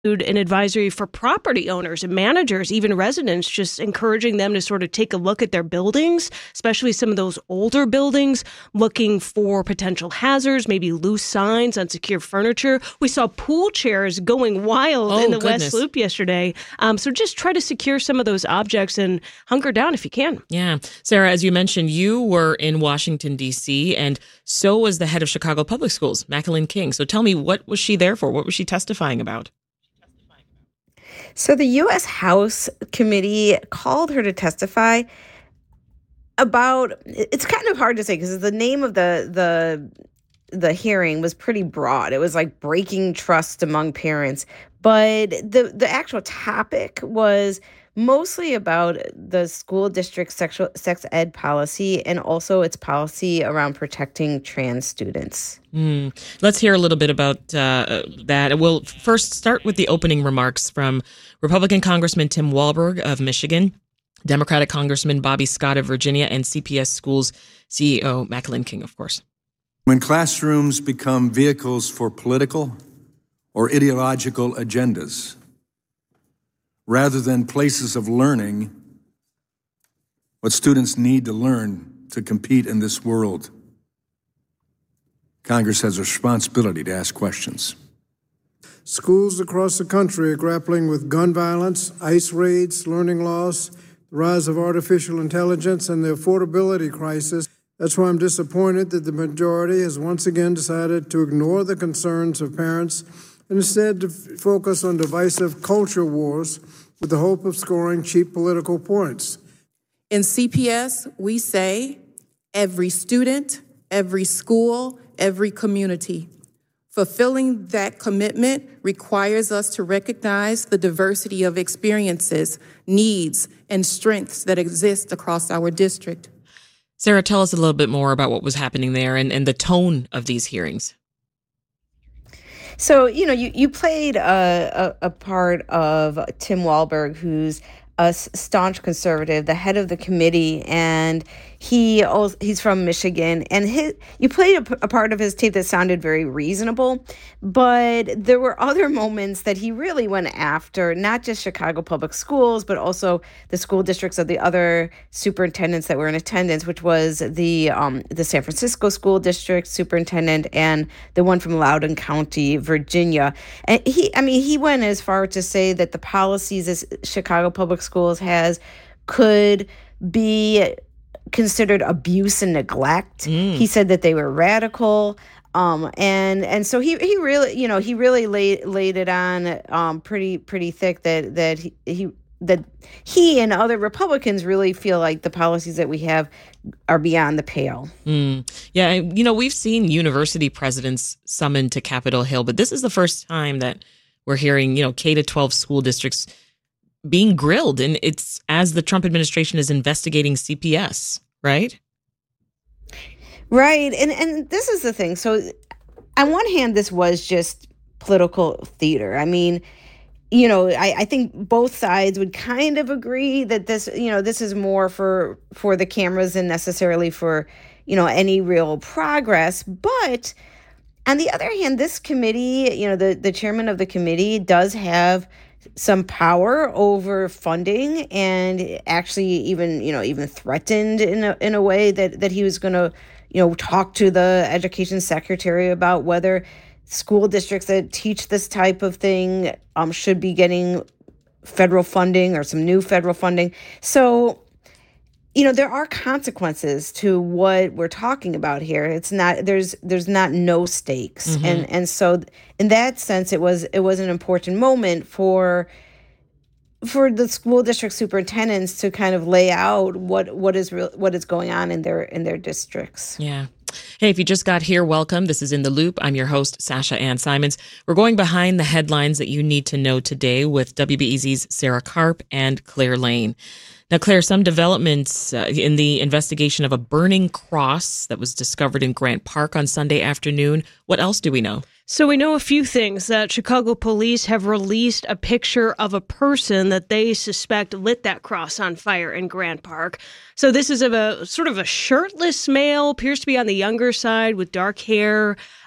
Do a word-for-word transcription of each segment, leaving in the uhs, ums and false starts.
an advisory for property owners and managers, even residents, just encouraging them to sort of take a look at their buildings, especially some of those older buildings, looking for potential hazards, maybe loose signs, unsecure furniture. We saw pool chairs going wild oh, in the goodness. West Loop yesterday. Um, so just try to secure some of those objects and hunker down if you can. Yeah. Sarah, as you mentioned, you were in Washington, D C, and so was the head of Chicago Public Schools, Macalyn King. So tell me, what was she there for? What was she testifying about? So the U S House committee called her to testify about, it's kind of hard to say because the name of the the the hearing was pretty broad. It was like breaking trust among parents. But the, the actual topic was mostly about the school district sexual sex ed policy and also its policy around protecting trans students. Mm. Let's hear a little bit about uh, that. We'll first start with the opening remarks from Republican Congressman Tim Walberg of Michigan, Democratic Congressman Bobby Scott of Virginia, and C P S Schools C E O Macalyn King, of course. When classrooms become vehicles for political or ideological agendas, rather than places of learning what students need to learn to compete in this world, Congress has a responsibility to ask questions. Schools across the country are grappling with gun violence, ICE raids, learning loss, the rise of artificial intelligence, and the affordability crisis. That's why I'm disappointed that the majority has once again decided to ignore the concerns of parents and instead to f- focus on divisive culture wars with the hope of scoring cheap political points. In C P S, we say every student, every school, every community. Fulfilling that commitment requires us to recognize the diversity of experiences, needs, and strengths that exist across our district. Sarah, tell us a little bit more about what was happening there and, and the tone of these hearings. So, you know, you, you played a, a, a part of Tim Walberg, who's a staunch conservative, the head of the committee, and he also, he's from Michigan. And his, you played a, a part of his tape that sounded very reasonable, but there were other moments that he really went after, not just Chicago Public Schools, but also the school districts of the other superintendents that were in attendance, which was the um, the San Francisco School District superintendent and the one from Loudoun County, Virginia. And he, I mean, he went as far to say that the policies that Chicago Public Schools has could be considered abuse and neglect. Mm. He said that they were radical. Um, and and so he he really, you know, he really laid laid it on um, pretty pretty thick that that he, he that he and other Republicans really feel like the policies that we have are beyond the pale. Mm. Yeah, you know, we've seen university presidents summoned to Capitol Hill, but this is the first time that we're hearing, you know, K to twelve school districts being grilled, and it's as the Trump administration is investigating C P S, right? Right. And and this is the thing. So on one hand, this was just political theater. I mean, you know, I, I think both sides would kind of agree that this, you know, this is more for for the cameras than necessarily for, you know, any real progress. But on the other hand, this committee, you know, the, the chairman of the committee does have some power over funding and actually even, you know, even threatened in a, in a way that, that he was going to, you know, talk to the education secretary about whether school districts that teach this type of thing um, should be getting federal funding or some new federal funding. So, you know, there are consequences to what we're talking about here. It's not there's there's not no stakes, mm-hmm. and and so in that sense, it was it was an important moment for for the school district superintendents to kind of lay out what what is real what is going on in their in their districts. Yeah. Hey, if you just got here, welcome. This is In the Loop. I'm your host, Sasha Ann Simons. We're going behind the headlines that you need to know today with W B E Z's Sarah Karp and Claire Lane. Now, Claire, some developments uh, in the investigation of a burning cross that was discovered in Grant Park on Sunday afternoon. What else do we know? So we know a few things. That Chicago police have released a picture of a person that they suspect lit that cross on fire in Grant Park. So this is of a sort of a shirtless male, appears to be on the younger side with dark hair.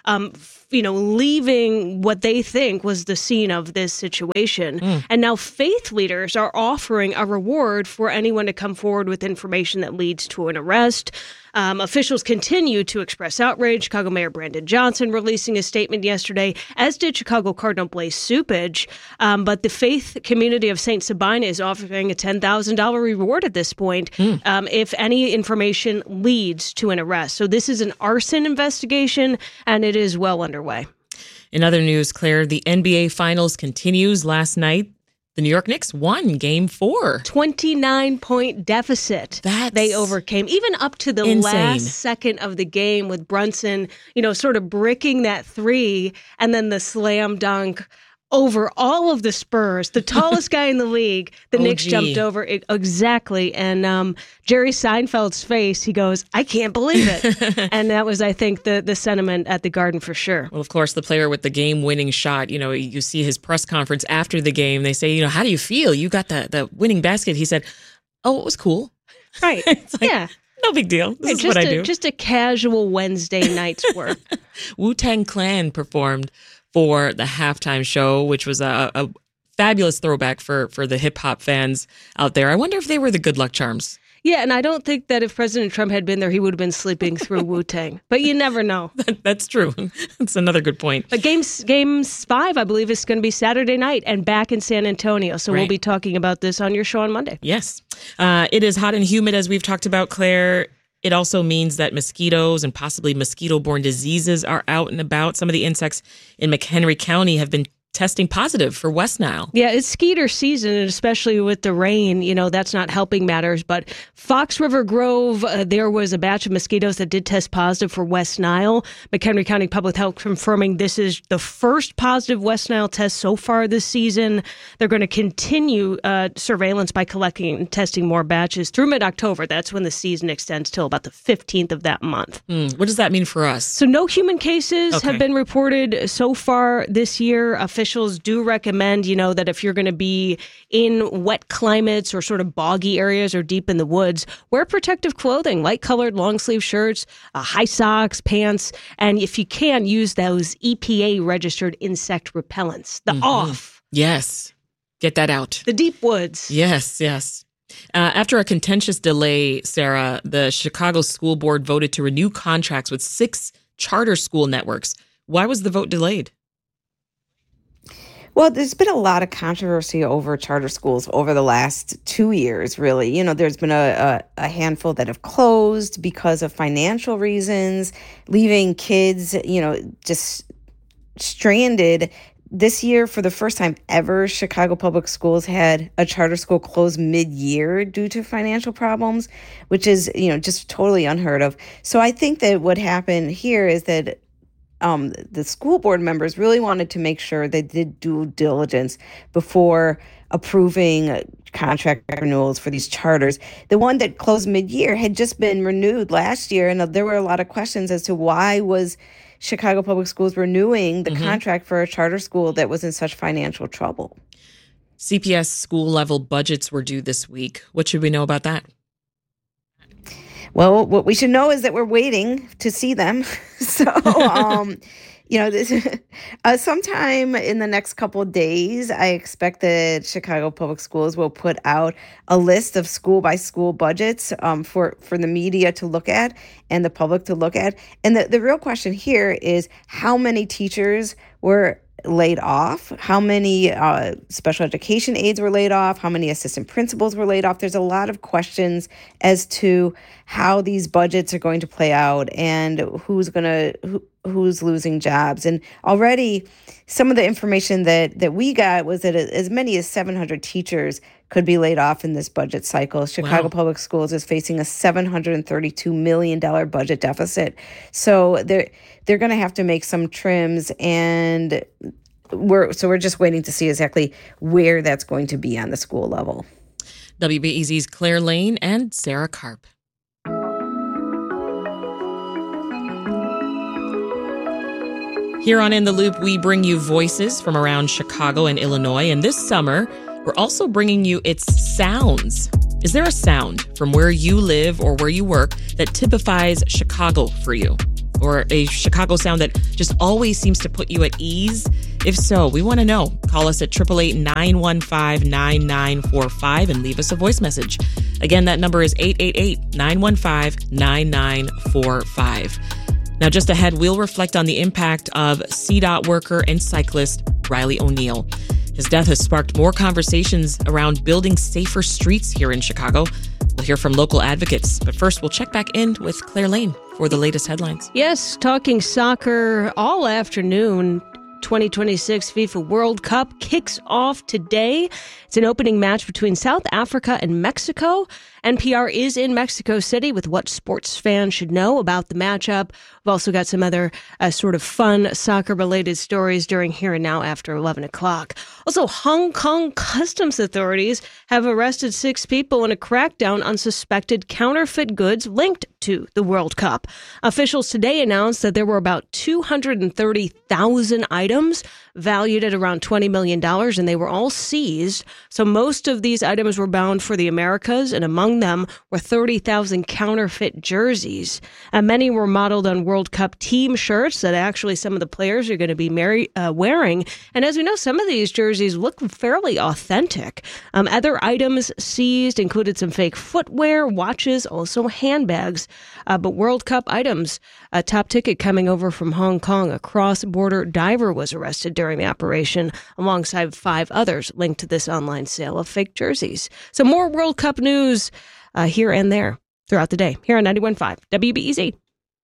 um, you know, leaving what they think was the scene of this situation. Mm. And now faith leaders are offering a reward for anyone to come forward with information that leads to an arrest. Um, officials continue to express outrage. Chicago Mayor Brandon Johnson releasing a statement yesterday, as did Chicago Cardinal Blaise Cupich. Um, but the faith community of Saint Sabina is offering a ten thousand dollars reward at this point mm. um, if any information leads to an arrest. So this is an arson investigation, and it is well underway. In other news, Claire, the N B A Finals continues. Last night, the New York Knicks won game four. twenty-nine point deficit That's they overcame, even up to the insane. last second of the game with Brunson, you know, sort of bricking that three and then the slam dunk over all of the Spurs, the tallest guy in the league. The oh, Knicks gee. jumped over it exactly. And um, Jerry Seinfeld's face, he goes, I can't believe it. And that was, I think, the the sentiment at the Garden for sure. Well, of course, the player with the game-winning shot, you know, you see his press conference after the game. They say, you know, how do you feel? You got the, the winning basket. He said, oh, it was cool. Right. It's like, yeah. No big deal. This Hey, is just what I a, do. Just a casual Wednesday night's work. Wu-Tang Clan performed for the halftime show, which was a, a fabulous throwback for, for the hip-hop fans out there. I wonder if they were the good luck charms. Yeah, and I don't think that if President Trump had been there, he would have been sleeping through Wu-Tang. But you never know. That, that's true. That's another good point. But games, games five, I believe, is going to be Saturday night and back in San Antonio. So Right. we'll be talking about this on your show on Monday. Yes. Uh, it is hot and humid, as we've talked about, Claire. It also means that mosquitoes and possibly mosquito-borne diseases are out and about. Some of the insects in McHenry County have been testing positive for West Nile. Yeah, it's skeeter season, and especially with the rain, you know, that's not helping matters. But Fox River Grove, uh, there was a batch of mosquitoes that did test positive for West Nile. McHenry County Public Health confirming this is the first positive West Nile test so far this season. They're going to continue uh, surveillance by collecting and testing more batches through mid-October. That's when the season extends till about the fifteenth of that month. Mm, what does that mean for us? So no human cases Okay. have been reported so far this year. Officials do recommend, you know, that if you're going to be in wet climates or sort of boggy areas or deep in the woods, wear protective clothing, light-colored long-sleeve shirts, uh, high socks, pants, and if you can, use those E P A-registered insect repellents. The Mm-hmm. off. Yes. Get that out. The deep woods. Yes, yes. Uh, after a contentious delay, Sarah, the Chicago School Board voted to renew contracts with six charter school networks. Why was the vote delayed? Well, there's been a lot of controversy over charter schools over the last two years, really. You know, there's been a, a, a handful that have closed because of financial reasons, leaving kids, you know, just stranded. This year, for the first time ever, Chicago Public Schools had a charter school close mid-year due to financial problems, which is, you know, just totally unheard of. So I think that what happened here is that Um, the school board members really wanted to make sure they did due diligence before approving contract renewals for these charters. The one that closed mid-year had just been renewed last year, and there were a lot of questions as to why was Chicago Public Schools renewing the mm-hmm. contract for a charter school that was in such financial trouble. C P S school level budgets were due this week. What should we know about that? Well, what we should know is that we're waiting to see them. so, um, you know, this, uh, sometime in the next couple of days, I expect that Chicago Public Schools will put out a list of school-by-school budgets um, for, for the media to look at and the public to look at. And the, the real question here is how many teachers were laid off, how many uh, special education aides were laid off, how many assistant principals were laid off. There's a lot of questions as to how these budgets are going to play out and who's going to who, who's losing jobs. And already some of the information that that we got was that as many as seven hundred teachers could be laid off in this budget cycle. Chicago wow. Public Schools is facing a seven hundred thirty-two million dollars budget deficit. So they're they're going to have to make some trims, and we're so we're just waiting to see exactly where that's going to be on the school level. W B E Z's Claire Lane and Sarah Karp. Here on In the Loop, we bring you voices from around Chicago and Illinois, and this summer, we're also bringing you its sounds. Is there a sound from where you live or where you work that typifies Chicago for you? or a Chicago sound that just always seems to put you at ease? If so, we want to know. Call us at eight eight eight, nine one five, nine nine four five and leave us a voice message. Again, that number is eight eight eight, nine one five, nine nine four five. Now, just ahead, we'll reflect on the impact of C DOT worker and cyclist Riley O'Neal. His death has sparked more conversations around building safer streets here in Chicago. We'll hear from local advocates, but first we'll check back in with Claire Lane for the latest headlines. Yes, talking soccer all afternoon. twenty twenty-six FIFA World Cup kicks off today. It's an opening match between South Africa and Mexico. N P R is in Mexico City with what sports fans should know about the matchup. We've also got some other uh, sort of fun soccer-related stories during Here and Now after eleven o'clock. Also, Hong Kong customs authorities have arrested six people in a crackdown on suspected counterfeit goods linked to the World Cup. Officials today announced that there were about two hundred thirty thousand items valued at around twenty million dollars, and they were all seized. So most of these items were bound for the Americas, and among them were thirty thousand counterfeit jerseys. And many were modeled on World Cup team shirts that actually some of the players are going to be marry, uh, wearing. And as we know, some of these jerseys look fairly authentic. Um, other items seized included some fake footwear, watches, also handbags. Uh, but World Cup items, a top ticket coming over from Hong Kong, a cross-border diver was arrested during the operation alongside five others linked to this online sale of fake jerseys. So more World Cup news uh, here and there throughout the day here on ninety-one point five W B E Z.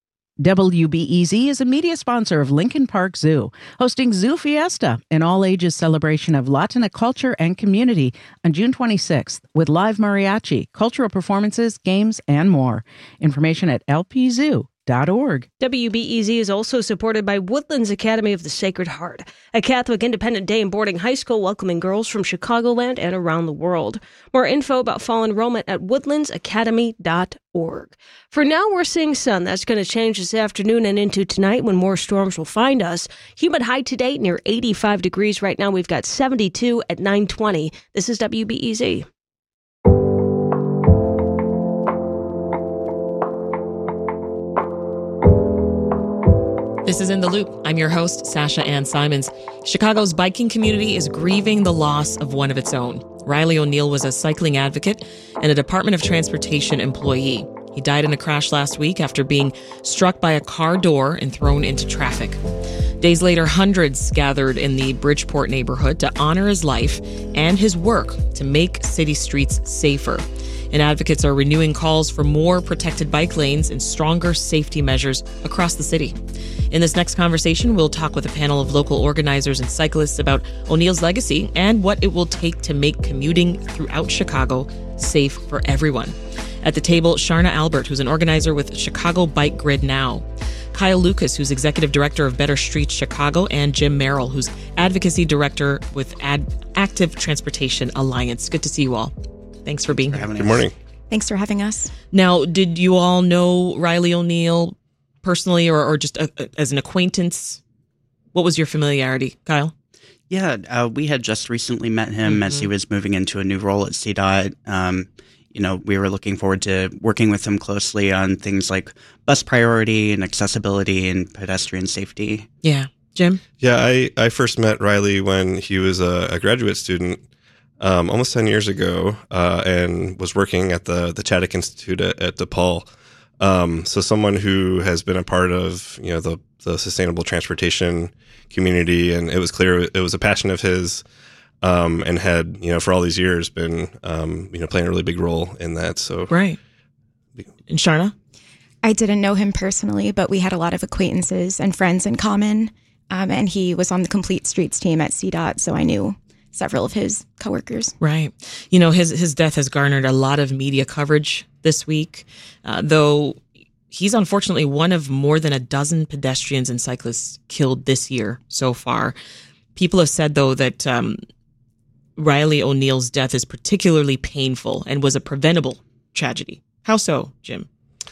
W B E Z is a media sponsor of Lincoln Park Zoo, hosting Zoo Fiesta, an all-ages celebration of Latina culture and community on June twenty-sixth with live mariachi, cultural performances, games, and more. Information at L P zoo dot org. W B E Z is also supported by Woodlands Academy of the Sacred Heart, a Catholic independent day and boarding high school welcoming girls from Chicagoland and around the world. More info about fall enrollment at woodlands academy dot org. For now, we're seeing sun. That's going to change this afternoon and into tonight when more storms will find us. Humid high today near eighty-five degrees. Right now, we've got seventy-two at nine twenty. This is W B E Z. This is In the Loop. I'm your host, Sasha Ann Simons. Chicago's biking community is grieving the loss of one of its own. Riley O'Neal was a cycling advocate and a Department of Transportation employee. He died in a crash last week after being struck by a car door and thrown into traffic. Days later, hundreds gathered in the Bridgeport neighborhood to honor his life and his work to make city streets safer. And advocates are renewing calls for more protected bike lanes and stronger safety measures across the city. In this next conversation, we'll talk with a panel of local organizers and cyclists about O'Neal's legacy and what it will take to make commuting throughout Chicago safe for everyone. At the table, Sharna Albert, who's an organizer with Chicago Bike Grid Now, Kyle Lucas, who's executive director of Better Streets Chicago, and Jim Merrill, who's advocacy director with Ad- Active Transportation Alliance. Good to see you all. Thanks for being here. Good morning. Thanks for having us. Now, did you all know Riley O'Neal personally or, or just a, a, as an acquaintance? What was your familiarity, Kyle? Yeah, uh, we had just recently met him mm-hmm. as he was moving into a new role at C DOT. Um, you know, we were looking forward to working with him closely on things like bus priority and accessibility and pedestrian safety. Yeah. Jim? Yeah, I, I first met Riley when he was a, a graduate student um, almost ten years ago uh, and was working at the, the Chaddick Institute at, at DePaul. Um, so someone who has been a part of, you know, the, the sustainable transportation community, and it was clear it was a passion of his, um, and had, you know, for all these years been, um, you know, playing a really big role in that. So right. And Sharna? I didn't know him personally, but we had a lot of acquaintances and friends in common. Um, and he was on the Complete Streets team at C DOT, so I knew several of his coworkers. Right. You know, his his death has garnered a lot of media coverage this week, uh, though he's unfortunately one of more than a dozen pedestrians and cyclists killed this year so far. People have said, though, that um, Riley O'Neal's death is particularly painful and was a preventable tragedy. How so, Jim?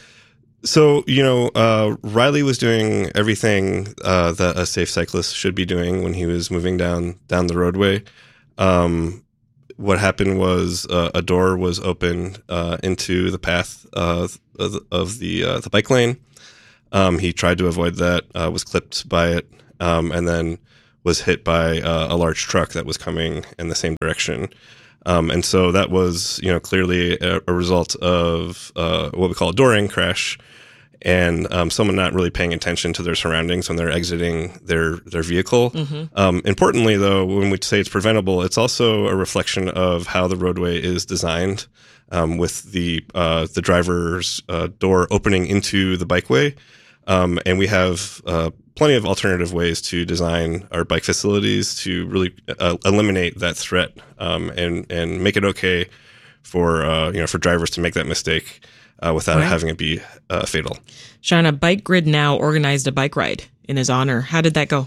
So, you know, uh, Riley was doing everything uh, that a safe cyclist should be doing when he was moving down down the roadway. Um, what happened was uh, a door was opened uh, into the path uh, of, of the uh, the bike lane. Um, he tried to avoid that, uh, was clipped by it, um, and then was hit by uh, a large truck that was coming in the same direction. Um, and so that was, you know, clearly a, a result of uh, what we call a door-in crash, and um, someone not really paying attention to their surroundings when they're exiting their their vehicle. Mm-hmm. Um, importantly, though, when we say it's preventable, it's also a reflection of how the roadway is designed, um, with the uh, the driver's uh, door opening into the bikeway. Um, and we have uh, plenty of alternative ways to design our bike facilities to really uh, eliminate that threat, um, and and make it okay for uh, you know for drivers to make that mistake uh, without right. having it be uh, fatal. Sharna, Bike Grid Now organized a bike ride in his honor. How did that go?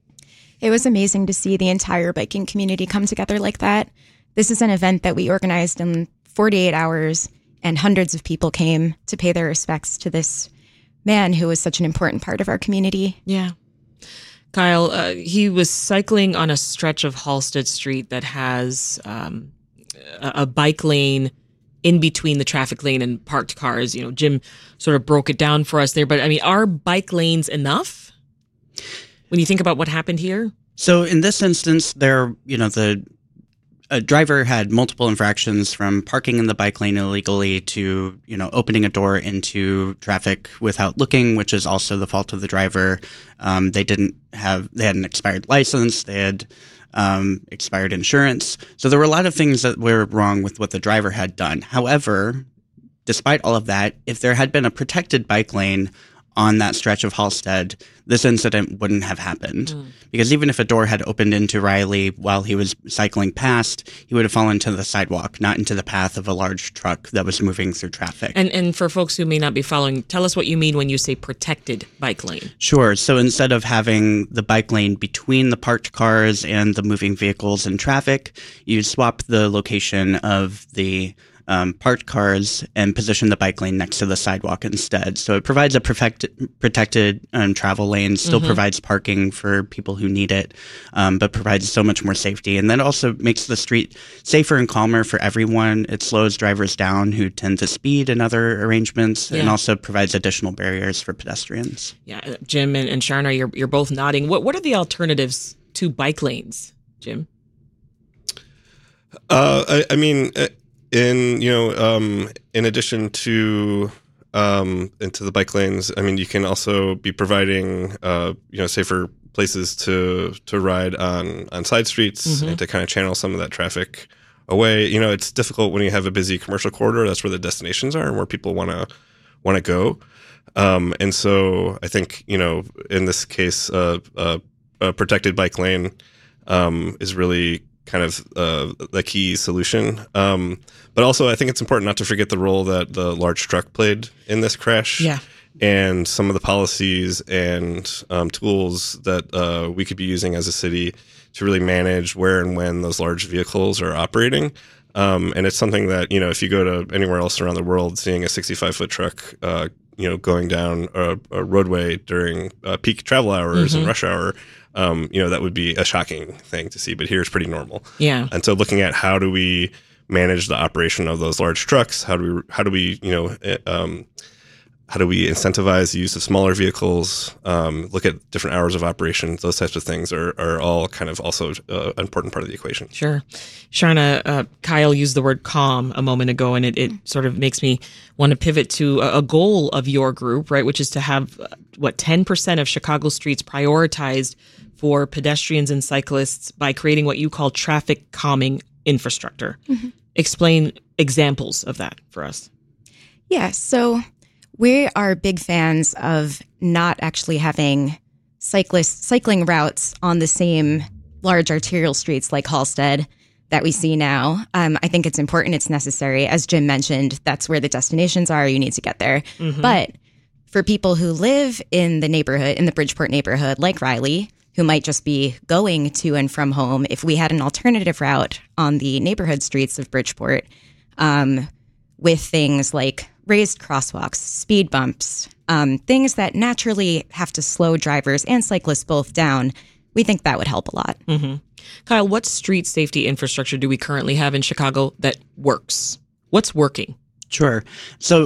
It was amazing to see the entire biking community come together like that. This is an event that we organized in forty-eight hours, and hundreds of people came to pay their respects to this man who was such an important part of our community. Yeah. Kyle, uh, he was cycling on a stretch of Halsted Street that has um, a, a bike lane in between the traffic lane and parked cars. You know, Jim sort of broke it down for us there. But I mean, are bike lanes enough when you think about what happened here? So in this instance, there, you know, the a driver had multiple infractions, from parking in the bike lane illegally to, you know, opening a door into traffic without looking, which is also the fault of the driver. Um, they didn't have, they had an expired license. They had um, expired insurance. So there were a lot of things that were wrong with what the driver had done. However, despite all of that, if there had been a protected bike lane on that stretch of Halsted, this incident wouldn't have happened. Mm. Because even if a door had opened into Riley while he was cycling past, he would have fallen to the sidewalk, not into the path of a large truck that was moving through traffic. And and for folks who may not be following, tell us what you mean when you say protected bike lane. Sure. So instead of having the bike lane between the parked cars and the moving vehicles and traffic, you swap the location of the Um, parked cars and position the bike lane next to the sidewalk instead. So it provides a perfect, protected um, travel lane, still mm-hmm. provides parking for people who need it, um, but provides so much more safety. And then also makes the street safer and calmer for everyone. It slows drivers down who tend to speed in other arrangements, yeah. and also provides additional barriers for pedestrians. Yeah, Jim and, and Sharna, you're, you're both nodding. What, what are the alternatives to bike lanes, Jim? Uh, I, I mean... Uh, In you know, um, in addition to um, into the bike lanes, I mean, you can also be providing uh, you know safer places to to ride on on side streets, mm-hmm. and to kind of channel some of that traffic away. You know, it's difficult when you have a busy commercial corridor. That's where the destinations are and where people want to want to go. Um, and so, I think you know, in this case, uh, uh, a protected bike lane um, is really kind of uh, the key solution. Um, but also, I think it's important not to forget the role that the large truck played in this crash. Yeah. And some of the policies and um, tools that uh, we could be using as a city to really manage where and when those large vehicles are operating. Um, and it's something that, you know, if you go to anywhere else around the world, seeing a sixty-five foot truck, uh, you know, going down a, a roadway during uh, peak travel hours mm-hmm. and rush hour, Um, you know, that would be a shocking thing to see, but here it's pretty normal. Yeah. And so looking at how do we manage the operation of those large trucks? How do we, how do we, you know, um, how do we incentivize the use of smaller vehicles? Um, look at different hours of operation. Those types of things are, are all kind of also uh, an important part of the equation. Sure. Sharna, uh, Kyle used the word calm a moment ago, and it, it sort of makes me want to pivot to a, a goal of your group, right, which is to have, uh, what, ten percent of Chicago streets prioritized for pedestrians and cyclists by creating what you call traffic calming infrastructure. Mm-hmm. Explain examples of that for us. Yeah, so we are big fans of not actually having cyclists cycling routes on the same large arterial streets like Halsted that we see now. Um, I think it's important. It's necessary. As Jim mentioned, that's where the destinations are. You need to get there. Mm-hmm. But for people who live in the neighborhood, in the Bridgeport neighborhood, like Riley, who might just be going to and from home, if we had an alternative route on the neighborhood streets of Bridgeport, um, with things like raised crosswalks, speed bumps, um, things that naturally have to slow drivers and cyclists both down, we think that would help a lot. Mm-hmm. Kyle, what street safety infrastructure do we currently have in Chicago that works? What's working? Sure. So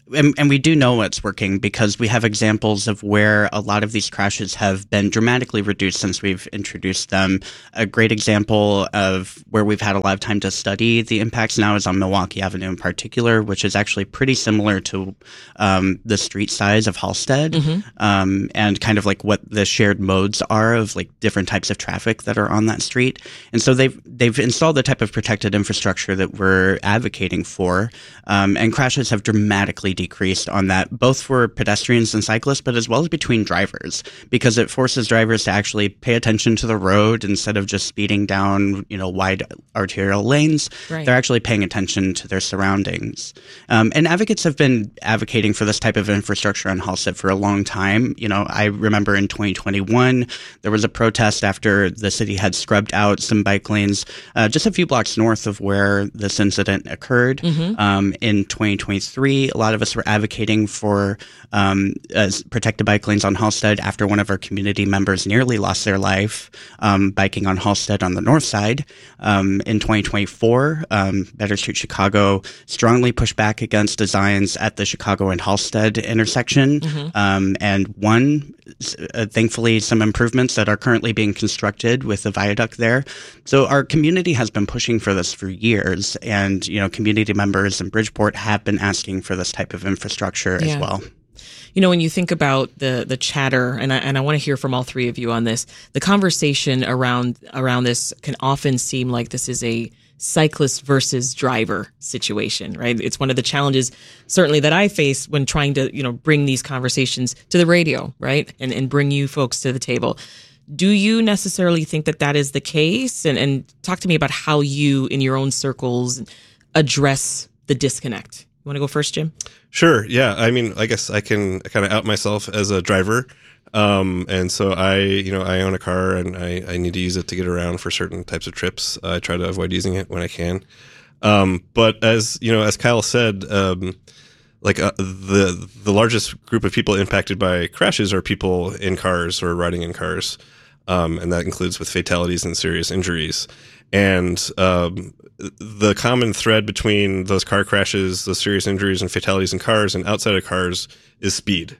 And, and we do know what's working because we have examples of where a lot of these crashes have been dramatically reduced since we've introduced them. A great example of where we've had a lot of time to study the impacts now is on Milwaukee Avenue in particular, which is actually pretty similar to um, the street size of Halsted, mm-hmm. um, and kind of like what the shared modes are of like different types of traffic that are on that street. And so they've they've installed the type of protected infrastructure that we're advocating for, um, and crashes have dramatically decreased on that, both for pedestrians and cyclists, but as well as between drivers, because it forces drivers to actually pay attention to the road instead of just speeding down, you know, wide arterial lanes. Right. They're actually paying attention to their surroundings. Um, and advocates have been advocating for this type of infrastructure on Halsted for a long time. You know, I remember in twenty twenty-one, there was a protest after the city had scrubbed out some bike lanes uh, just a few blocks north of where this incident occurred. Mm-hmm. Um, in twenty twenty-three, a lot of us were advocating for um, uh, protected bike lanes on Halsted after one of our community members nearly lost their life um, biking on Halsted on the north side. Um, in twenty twenty-four, um, Better Street Chicago strongly pushed back against designs at the Chicago and Halsted intersection, mm-hmm. um, and won, uh, thankfully, some improvements that are currently being constructed with the viaduct there. So our community has been pushing for this for years, and you know, community members in Bridgeport have been asking for this type of infrastructure yeah. as well. You know, when you think about the the chatter, and I, and I want to hear from all three of you on this, the conversation around around this can often seem like this is a cyclist versus driver situation, right? It's one of the challenges certainly that I face when trying to, you know, bring these conversations to the radio, right? And and bring you folks to the table. Do you necessarily think that that is the case? And and talk to me about how you, in your own circles, address the disconnect. You want to go first, Jim? Sure. Yeah. I mean, I guess I can kind of out myself as a driver. Um, and so I, you know, I own a car and I, I need to use it to get around for certain types of trips. I try to avoid using it when I can. Um, but as, you know, as Kyle said, um, like uh, the the largest group of people impacted by crashes are people in cars or riding in cars. Um, and that includes with fatalities and serious injuries. And um, the common thread between those car crashes, the serious injuries and fatalities in cars and outside of cars is speed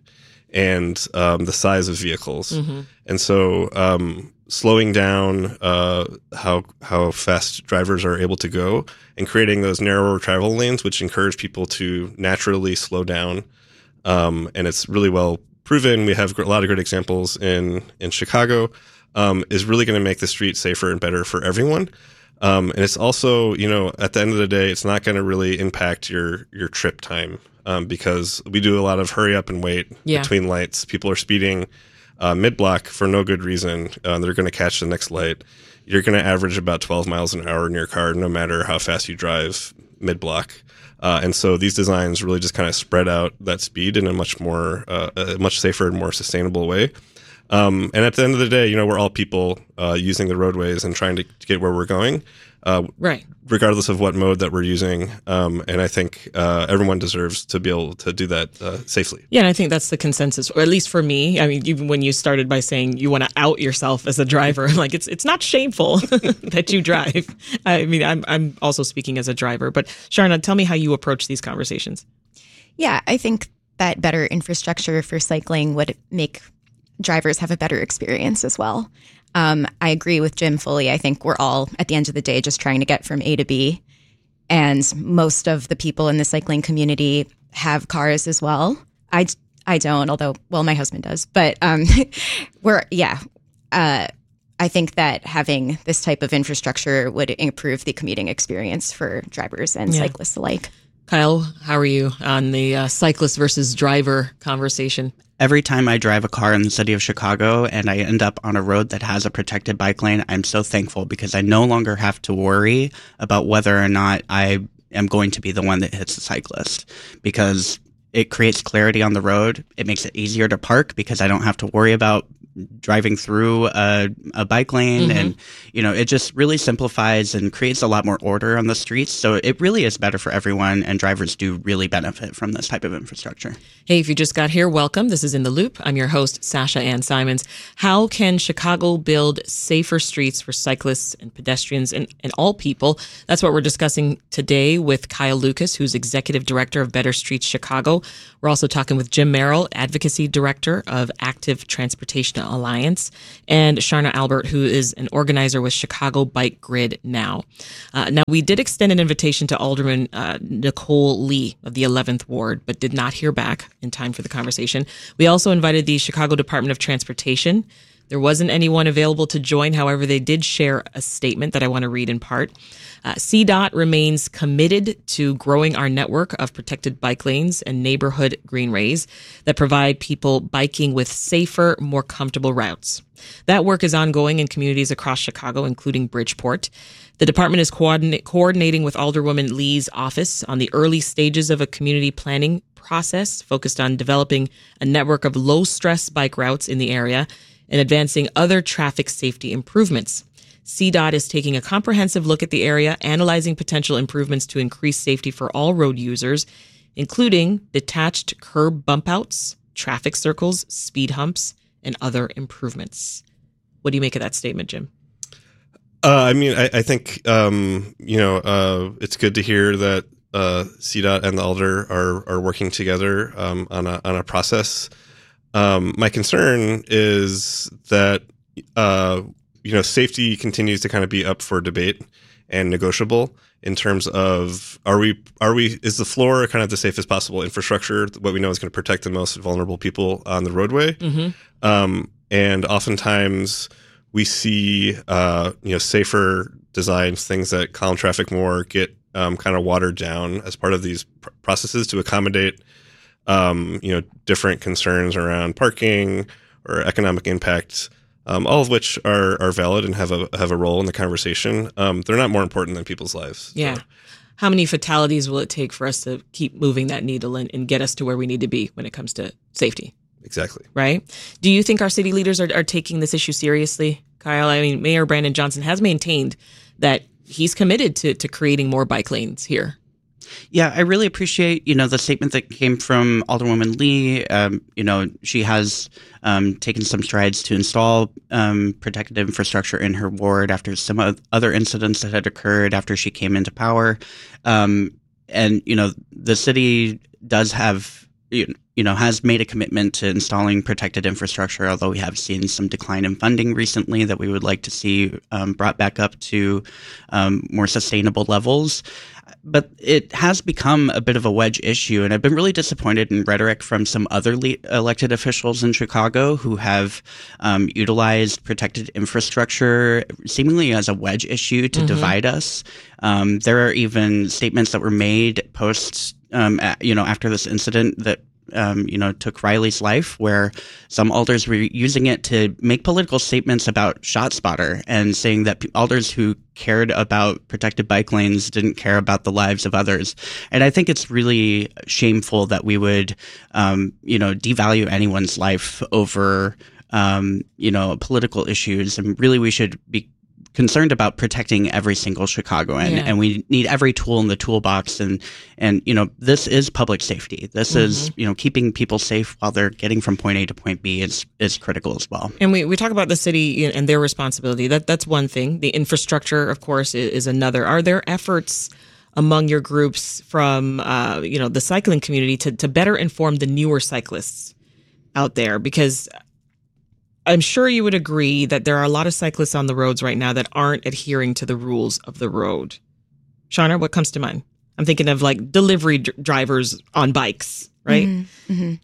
and um, the size of vehicles. Mm-hmm. And so um, slowing down uh, how how fast drivers are able to go and creating those narrower travel lanes, which encourage people to naturally slow down. Um, and it's really well proven. We have a lot of great examples in, in Chicago, um, is really going to make the street safer and better for everyone. Um, and it's also, you know, at the end of the day, it's not going to really impact your, your trip time, um, because we do a lot of hurry up and wait yeah. between lights. People are speeding uh, mid-block for no good reason. Uh, they're going to catch the next light. You're going to average about twelve miles an hour in your car, no matter how fast you drive mid-block. Uh, and so these designs really just kind of spread out that speed in a much more, uh, a much safer and more sustainable way. Um, and at the end of the day, you know, we're all people uh, using the roadways and trying to get where we're going, uh, right? Regardless of what mode that we're using. Um, and I think uh, everyone deserves to be able to do that uh, safely. Yeah, and I think that's the consensus, or at least for me. I mean, even when you started by saying you want to out yourself as a driver, like it's it's not shameful that you drive. I mean, I'm I'm also speaking as a driver. But Sharna, tell me how you approach these conversations. Yeah, I think that better infrastructure for cycling would make drivers have a better experience as well. Um, I agree with Jim fully. I think we're all, at the end of the day, just trying to get from A to B. And most of the people in the cycling community have cars as well. I, I don't, although, well, my husband does. But um, we're, yeah, uh, I think that having this type of infrastructure would improve the commuting experience for drivers and yeah. cyclists alike. Kyle, how are you on the uh, cyclist versus driver conversation? Every time I drive a car in the city of Chicago and I end up on a road that has a protected bike lane, I'm so thankful because I no longer have to worry about whether or not I am going to be the one that hits the cyclist, because it creates clarity on the road. It makes it easier to park because I don't have to worry about driving through a, a bike lane. Mm-hmm. And, you know, it just really simplifies and creates a lot more order on the streets. So it really is better for everyone, and drivers do really benefit from this type of infrastructure. Hey, if you just got here, welcome. This is In the Loop. I'm your host, Sasha Ann Simons. How can Chicago build safer streets for cyclists and pedestrians and, and all people? That's what we're discussing today with Kyle Lucas, who's Executive Director of Better Streets Chicago. We're also talking with Jim Merrill, Advocacy Director of Active Transportation Alliance, and Sharna Albert, who is an organizer with Chicago Bike Grid Now. Uh, now, we did extend an invitation to Alderman uh, Nicole Lee of the eleventh Ward, but did not hear back in time for the conversation. We also invited the Chicago Department of Transportation. There wasn't anyone available to join. However, they did share a statement that I want to read in part. Uh, C DOT remains committed to growing our network of protected bike lanes and neighborhood greenways that provide people biking with safer, more comfortable routes. That work is ongoing in communities across Chicago, including Bridgeport. The department is coordinate, coordinating with Alderwoman Lee's office on the early stages of a community planning process focused on developing a network of low-stress bike routes in the area and advancing other traffic safety improvements. C DOT is taking a comprehensive look at the area, analyzing potential improvements to increase safety for all road users, including detached curb bump outs, traffic circles, speed humps, and other improvements. What do you make of that statement, Jim? Uh, I mean, I, I think, um, you know, uh, it's good to hear that uh, C DOT and the Alder are are working together um, on a on a process. Um, my concern is that, uh, you know, safety continues to kind of be up for debate and negotiable in terms of, are we, are we, is the floor kind of the safest possible infrastructure, what we know is going to protect the most vulnerable people on the roadway? Mm-hmm. Um, and oftentimes we see, uh, you know, safer designs, things that calm traffic more, get um, kind of watered down as part of these pr- processes to accommodate Um, you know, different concerns around parking or economic impact, um, all of which are are valid and have a have a role in the conversation. Um, they're not more important than people's lives. Yeah. So. How many fatalities will it take for us to keep moving that needle and, and get us to where we need to be when it comes to safety? Exactly. Right? Do you think our city leaders are, are taking this issue seriously, Kyle? I mean, Mayor Brandon Johnson has maintained that he's committed to to creating more bike lanes here. Yeah, I really appreciate, you know, the statement that came from Alderwoman Lee. Um, you know, she has um, taken some strides to install um, protected infrastructure in her ward after some other incidents that had occurred after she came into power. Um, and, you know, the city does have, you know, has made a commitment to installing protected infrastructure, although we have seen some decline in funding recently that we would like to see um, brought back up to um, more sustainable levels. But it has become a bit of a wedge issue, and I've been really disappointed in rhetoric from some other le- elected officials in Chicago who have um, utilized protected infrastructure seemingly as a wedge issue to mm-hmm. divide us. Um, there are even statements that were made post, um, a- you know, after this incident that Um, you know, took Riley's life, where some alders were using it to make political statements about ShotSpotter and saying that alders who cared about protected bike lanes didn't care about the lives of others. And I think it's really shameful that we would, um, you know, devalue anyone's life over, um, you know, political issues. And really, we should be concerned about protecting every single Chicagoan, yeah. and we need every tool in the toolbox. And, and, you know, this is public safety. This mm-hmm. is, you know, keeping people safe while they're getting from point A to point B is, is critical as well. And we, we talk about the city and their responsibility. That that's one thing. The infrastructure, of course, is, is another. Are there efforts among your groups from, uh, you know, the cycling community to, to better inform the newer cyclists out there? Because I'm sure you would agree that there are a lot of cyclists on the roads right now that aren't adhering to the rules of the road. Sharna, what comes to mind? I'm thinking of like delivery d- drivers on bikes, right? Mm-hmm. Mm-hmm.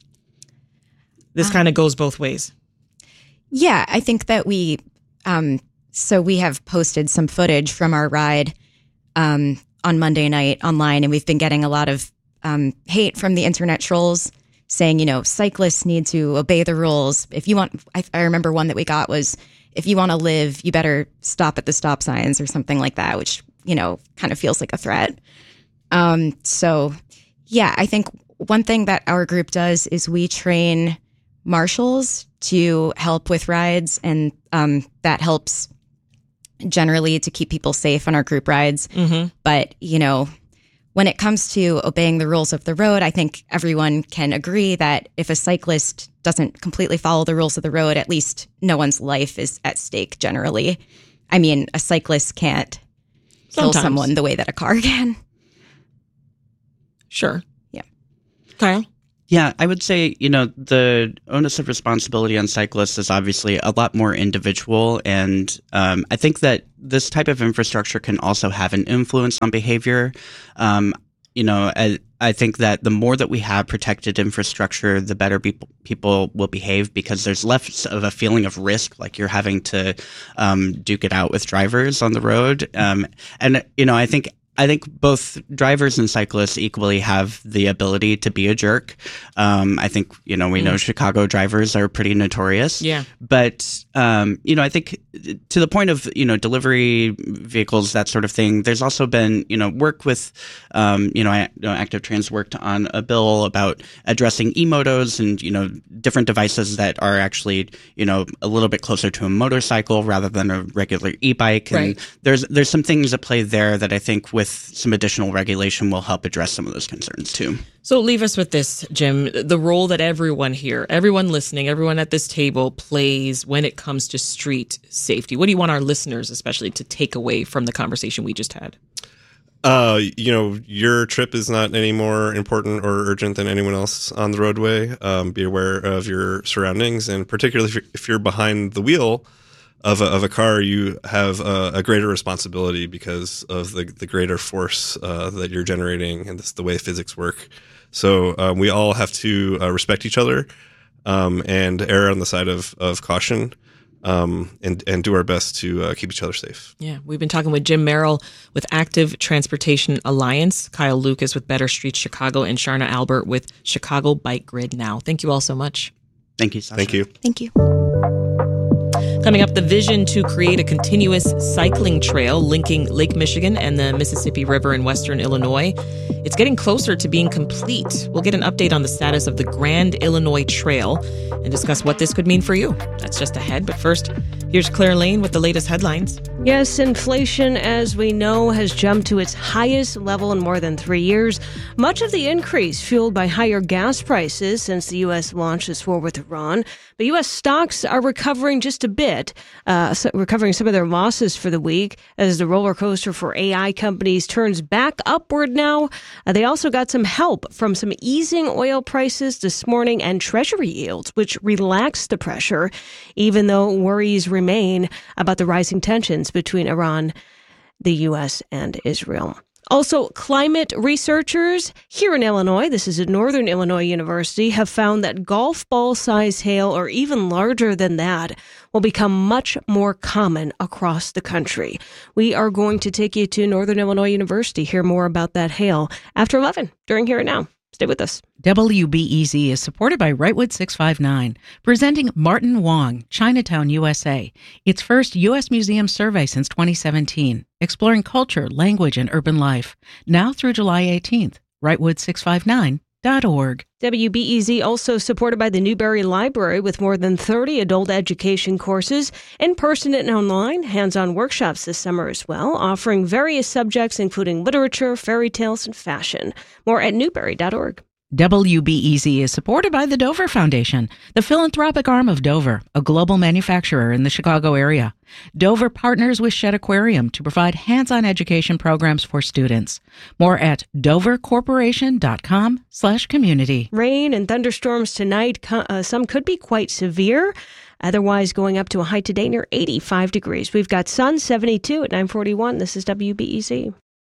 This um, kind of goes both ways. Yeah, I think that we, um, so we have posted some footage from our ride um, on Monday night online, and we've been getting a lot of um, hate from the internet trolls saying, you know, cyclists need to obey the rules. If you want, I, I remember one that we got was, if you want to live, you better stop at the stop signs or something like that, which, you know, kind of feels like a threat. Um, so, yeah, I think one thing that our group does is we train marshals to help with rides, and um, that helps generally to keep people safe on our group rides. Mm-hmm. But, you know, when it comes to obeying the rules of the road, I think everyone can agree that if a cyclist doesn't completely follow the rules of the road, at least no one's life is at stake generally. I mean, a cyclist can't kill Sometimes. someone the way that a car can. Sure. Yeah. Kyle? Yeah, I would say, you know, the onus of responsibility on cyclists is obviously a lot more individual. And um, I think that this type of infrastructure can also have an influence on behavior. Um, you know, I, I think that the more that we have protected infrastructure, the better people people will behave, because there's less of a feeling of risk, like you're having to um, duke it out with drivers on the road. Um, and, you know, I think I think both drivers and cyclists equally have the ability to be a jerk. Um, I think, you know, we mm. know Chicago drivers are pretty notorious. Yeah. But, um, you know, I think to the point of, you know, delivery vehicles, that sort of thing, there's also been, you know, work with, um, you know, I, you know, Active Trans worked on a bill about addressing e-motos and, you know, different devices that are actually, you know, a little bit closer to a motorcycle rather than a regular e-bike. And right. there's, there's some things at play there that I think with some additional regulation will help address some of those concerns too. So leave us with this, Jim, the role that everyone here, everyone listening, everyone at this table plays when it comes to street safety. What do you want our listeners especially to take away from the conversation we just had? Uh, you know, your trip is not any more important or urgent than anyone else on the roadway. Um, be aware of your surroundings, and particularly if you're, if you're behind the wheel of a, of a car, you have a, a greater responsibility because of the, the greater force uh, that you're generating, and this the way physics work. So um, we all have to uh, respect each other um, and err on the side of, of caution um, and, and do our best to uh, keep each other safe. Yeah, we've been talking with Jim Merrill with Active Transportation Alliance, Kyle Lucas with Better Streets Chicago, and Sharna Albert with Chicago Bike Grid Now. Thank you all so much. Thank you, Sasha. Thank you. Thank you. Coming up, the vision to create a continuous cycling trail linking Lake Michigan and the Mississippi River in western Illinois. It's getting closer to being complete. We'll get an update on the status of the Grand Illinois Trail and discuss what this could mean for you. That's just ahead. But first, here's Claire Lane with the latest headlines. Yes, inflation, as we know, has jumped to its highest level in more than three years. Much of the increase fueled by higher gas prices since the U S launched its war with Iran. But U S stocks are recovering just a bit, uh, so recovering some of their losses for the week as the roller coaster for A I companies turns back upward now. Uh, they also got some help from some easing oil prices this morning and Treasury yields, which relaxed the pressure, even though worries remain about the rising tensions between Iran, the U S, and Israel. Also, climate researchers here in Illinois, this is at Northern Illinois University, have found that golf ball size hail, or even larger than that, will become much more common across the country. We are going to take you to Northern Illinois University, hear more about that hail after eleven during Here and Now. Stay with us. W B E Z is supported by Wrightwood six five nine, presenting Martin Wong, Chinatown, U S A, its first U S museum survey since twenty seventeen, exploring culture, language, and urban life. Now through July eighteenth, Wrightwood six five nine dot org. W B E Z also supported by the Newberry Library with more than thirty adult education courses, in-person and online, hands-on workshops this summer as well, offering various subjects including literature, fairy tales, and fashion. More at newberry dot org. W B E Z is supported by the Dover Foundation, the philanthropic arm of Dover, a global manufacturer in the Chicago area. Dover partners with Shedd Aquarium to provide hands-on education programs for students. More at dover corporation dot com slash community. Rain and thunderstorms tonight. Uh, some could be quite severe. Otherwise, going up to a high today near eighty-five degrees. We've got sun, seventy-two at nine forty-one. This is W B E Z.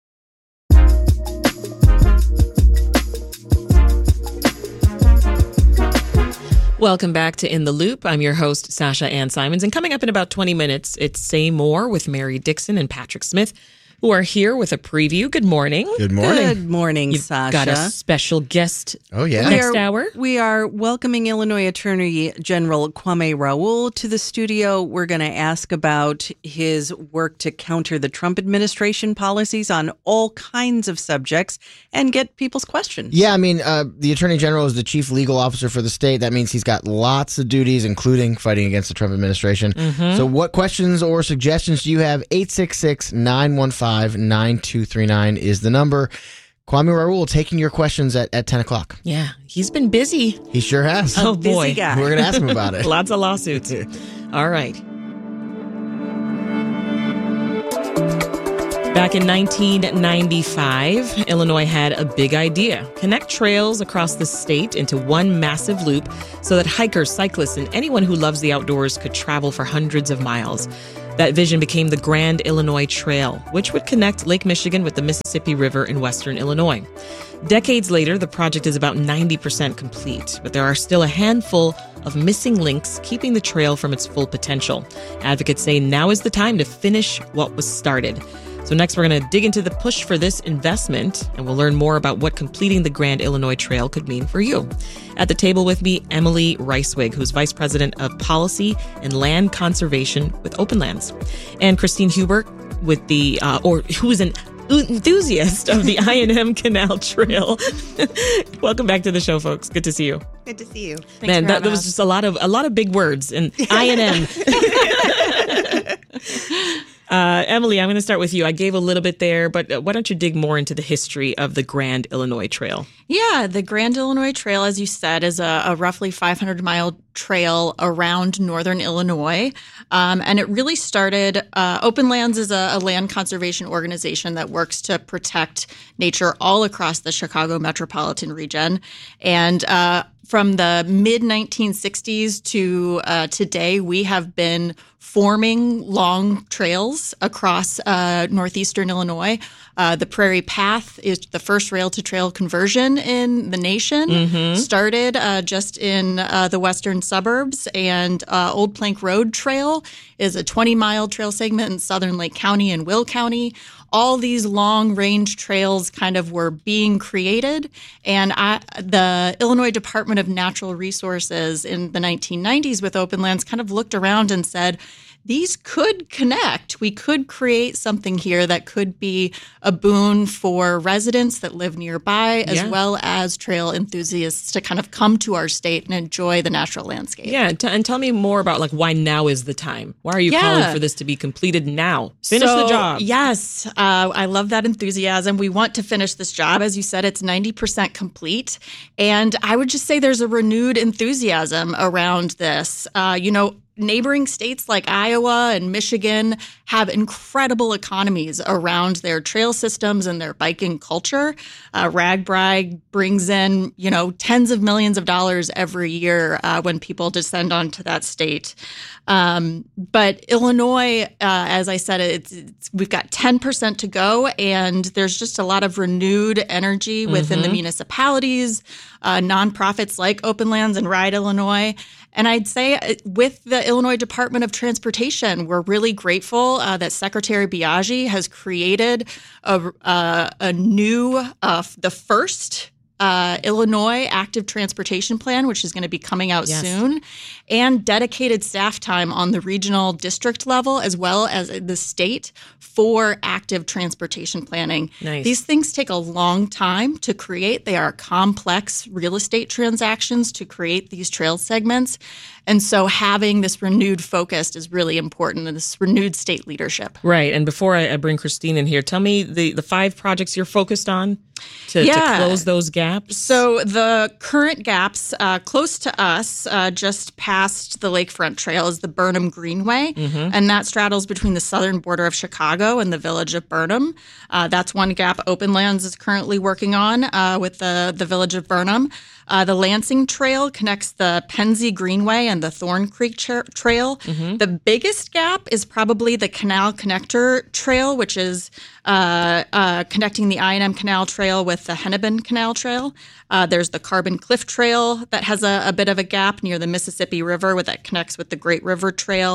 Welcome back to In the Loop. I'm your host, Sasha Ann Simons. And coming up in about twenty minutes, it's Say More with Mary Dixon and Patrick Smith. who are here with a preview. Good morning. Good morning. Good morning, You've Sasha. got a special guest. Oh, yeah. Next we are, hour. We are welcoming Illinois Attorney General Kwame Raoul to the studio. We're going to ask about his work to counter the Trump administration policies on all kinds of subjects and get people's questions. Yeah, I mean, uh, the Attorney General is the chief legal officer for the state. That means he's got lots of duties, including fighting against the Trump administration. Mm-hmm. So what questions or suggestions do you have? eight six six, nine one five, nine two three nine is the number. Kwame Raoul taking your questions at, at ten o'clock. Yeah, he's been busy. He sure has. Oh, busy boy. guy. We're going to ask him about it. Lots of lawsuits. All right. Back in nineteen ninety-five, Illinois had a big idea: connect trails across the state into one massive loop so that hikers, cyclists, and anyone who loves the outdoors could travel for hundreds of miles. That vision became the Grand Illinois Trail, which would connect Lake Michigan with the Mississippi River in western Illinois. Decades later, the project is about ninety percent complete, but there are still a handful of missing links keeping the trail from its full potential. Advocates say now is the time to finish what was started. So next, we're going to dig into the push for this investment, and we'll learn more about what completing the Grand Illinois Trail could mean for you. At the table with me, Emily Reiswig, who's Vice President of Policy and Land Conservation with Open Lands, and Christine Hubert, with the uh, or who is an enthusiast of the I and M Canal Trail. Welcome back to the show, folks. Good to see you. Good to see you. Thanks Man, that, that was just a lot of a lot of big words and I and M. Uh, Emily, I'm going to start with you. I gave a little bit there, but why don't you dig more into the history of the Grand Illinois Trail? Yeah, the Grand Illinois Trail, as you said, is a, a roughly five hundred mile trail around northern Illinois. Um, and it really started, uh, Open Lands is a, a land conservation organization that works to protect nature all across the Chicago metropolitan region. And uh, from the mid nineteen sixties to uh, today, we have been forming long trails across uh, northeastern Illinois. Uh, the Prairie Path is the first rail to trail conversion in the nation. Mm-hmm. Started uh, just in uh, the western suburbs, and uh, Old Plank Road Trail is a twenty mile trail segment in southern Lake County and Will County. All these long range trails kind of were being created, and I, the Illinois Department of Natural Resources in the nineteen nineties with Open Lands kind of looked around and said, these could connect. We could create something here that could be a boon for residents that live nearby, as yeah. well as trail enthusiasts to kind of come to our state and enjoy the natural landscape. Yeah, t- and tell me more about like why now is the time. Why are you yeah. calling for this to be completed now? Finish so, the job. Yes, uh, I love that enthusiasm. We want to finish this job. As you said, it's ninety percent complete. And I would just say there's a renewed enthusiasm around this. Uh, you know, neighboring states like Iowa and Michigan have incredible economies around their trail systems and their biking culture. Uh, RAGBRAI brings in, you know, tens of millions of dollars every year uh, when people descend onto that state. Um, but Illinois, uh, as I said, it's, it's, we've got ten percent to go, and there's just a lot of renewed energy within mm-hmm. the municipalities, uh, nonprofits like Open Lands and Ride Illinois. And I'd say with the Illinois Department of Transportation, we're really grateful uh, that Secretary Biaggi has created a, uh, a new, uh, the first Uh, Illinois Active Transportation Plan, which is going to be coming out yes. soon, and dedicated staff time on the regional district level as well as the state for active transportation planning. Nice. These things take a long time to create. They are complex real estate transactions to create these trail segments. And so having this renewed focus is really important, and this renewed state leadership. Right. And before I, I bring Christine in here, tell me the, the five projects you're focused on to, yeah. to close those gaps. So the current gaps uh, close to us, uh, just past the Lakefront Trail, is the Burnham Greenway. Mm-hmm. And that straddles between the southern border of Chicago and the village of Burnham. Uh, that's one gap Open Lands is currently working on uh, with the, the village of Burnham. Uh, the Lansing Trail connects the Pennsy Greenway and the Thorn Creek tra- Trail. Mm-hmm. The biggest gap is probably the Canal Connector Trail, which is uh, uh, connecting the I and M Canal Trail with the Hennepin Canal Trail. Uh, there's the Carbon Cliff Trail that has a, a bit of a gap near the Mississippi River, where that connects with the Great River Trail.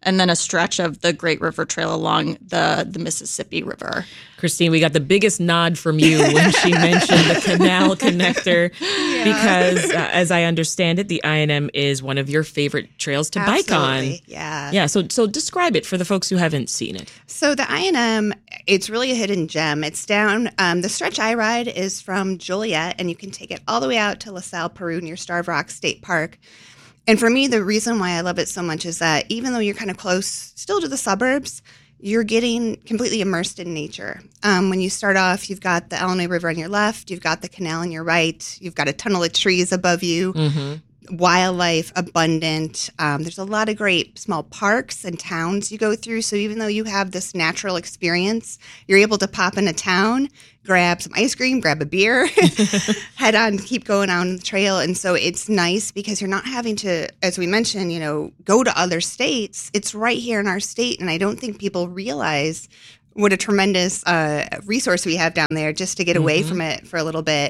and then a stretch of the Great River Trail along the, the Mississippi River. Christine, we got the biggest nod from you when she mentioned the canal connector, yeah. because uh, as I understand it, the I N M is one of your favorite trails to Absolutely. bike on. Yeah. Yeah. So, so describe it for the folks who haven't seen it. So the I N M, it's really a hidden gem. It's down, um, the stretch I ride is from Joliet, and you can take it all the way out to LaSalle, Peru, near Starved Rock State Park. And for me, the reason why I love it so much is that even though you're kind of close still to the suburbs, you're getting completely immersed in nature. Um, when you start off, you've got the Illinois River on your left, you've got the canal on your right, you've got a tunnel of trees above you, mm-hmm. wildlife abundant. Um, there's a lot of great small parks and towns you go through. So even though you have this natural experience, you're able to pop into town, grab some ice cream, grab a beer, head on, keep going on the trail. And so it's nice because you're not having to, as we mentioned, you know, go to other states. It's right here in our state. And I don't think people realize what a tremendous uh, resource we have down there just to get mm-hmm. away from it for a little bit.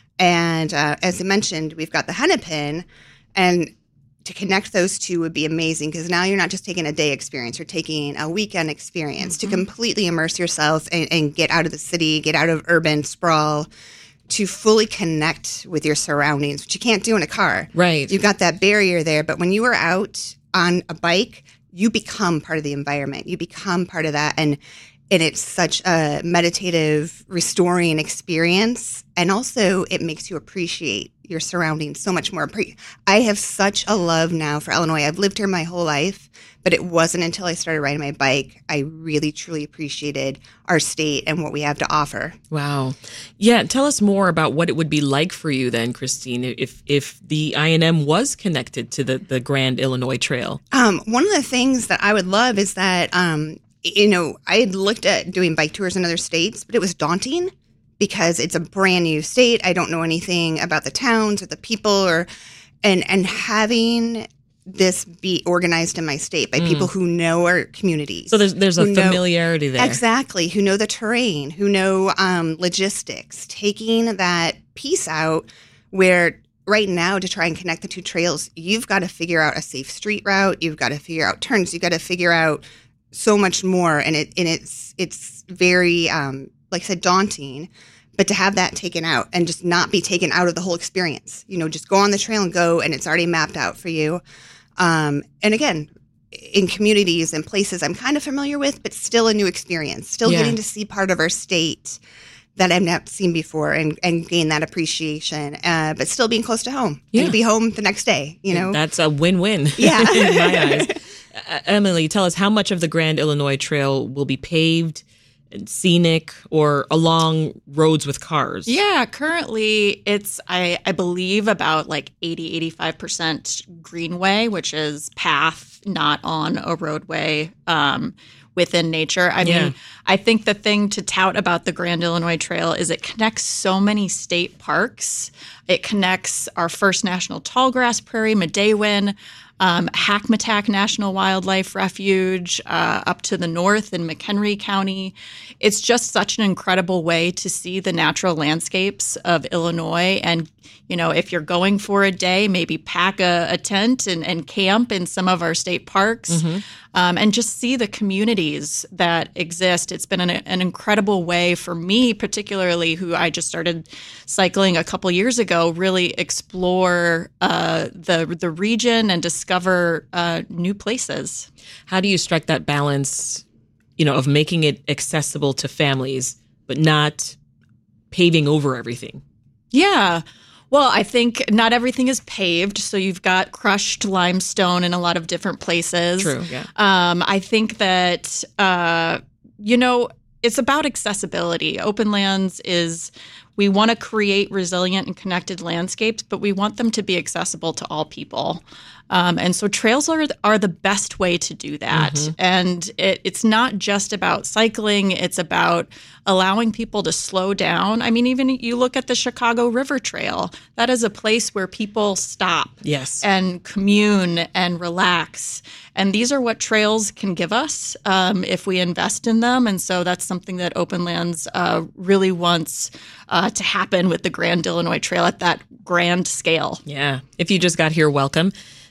And uh, as I mentioned, we've got the Hennepin, and to connect those two would be amazing because now you're not just taking a day experience, you're taking a weekend experience mm-hmm. to completely immerse yourself and, and get out of the city, get out of urban sprawl, to fully connect with your surroundings, which you can't do in a car. Right. You've got that barrier there, but when you are out on a bike, you become part of the environment. You become part of that, and and it's such a meditative, restoring experience. And also, it makes you appreciate your surroundings so much more. I have such a love now for Illinois. I've lived here my whole life, but it wasn't until I started riding my bike I really, truly appreciated our state and what we have to offer. Wow. Yeah, tell us more about what it would be like for you then, Christine, if if the I N M was connected to the, the Grand Illinois Trail. Um, one of the things that I would love is that, um, you know, I had looked at doing bike tours in other states, but it was daunting because it's a brand new state. I don't know anything about the towns or the people, or and and having this be organized in my state by mm. people who know our communities. So there's there's a familiarity know, there. Exactly, who know the terrain, who know um, logistics, taking that piece out where right now to try and connect the two trails, you've got to figure out a safe street route, you've got to figure out turns, you've got to figure out so much more, and it and it's it's very um, like I said, daunting. But to have that taken out and just not be taken out of the whole experience, you know, just go on the trail and go, and it's already mapped out for you. Um, and again, in communities and places I'm kind of familiar with, but still a new experience, still yeah. getting to see part of our state that I've not seen before and, and gain that appreciation, uh, but still being close to home. Yeah. And be home the next day, you know? That's a win-win yeah. in my eyes. Uh, Emily, tell us how much of the Grand Illinois Trail will be paved, scenic, or along roads with cars? Yeah, currently it's, I, I believe, about like eighty, eighty-five percent greenway, which is path, not on a roadway um, within nature. I yeah. mean, I think the thing to tout about the Grand Illinois Trail is it connects so many state parks. It connects our First National Tallgrass Prairie, Medewin, Um, Hackmatack National Wildlife Refuge, uh, up to the north in McHenry County. It's just such an incredible way to see the natural landscapes of Illinois. And, you know, if you're going for a day, maybe pack a, a tent and, and camp in some of our state parks mm-hmm. um, and just see the communities that exist. It's been an, an incredible way for me, particularly who I just started cycling a couple years ago, really explore uh, the, the region and discover discover uh, new places. How do you strike that balance, you know, of making it accessible to families, but not paving over everything? Yeah. Well, I think not everything is paved, so you've got crushed limestone in a lot of different places. True, yeah. Um, I think that, uh, you know, it's about accessibility. Open Lands is, we want to create resilient and connected landscapes, but we want them to be accessible to all people. Um, and so trails are are the best way to do that. Mm-hmm. And it, it's not just about cycling. It's about allowing people to slow down. I mean, even you look at the Chicago River Trail. That is a place where people stop yes. and commune and relax. And these are what trails can give us um, if we invest in them. And so that's something that Open Lands uh, really wants uh, to happen with the Grand Illinois Trail at that grand scale. Yeah. If you just got here, welcome.